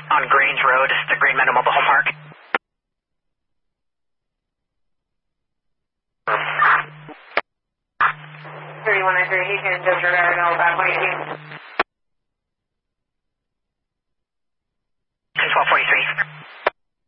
on Grange Road, the Green Meadow Mobile Home Park. 3193, he can disregard all 5.18.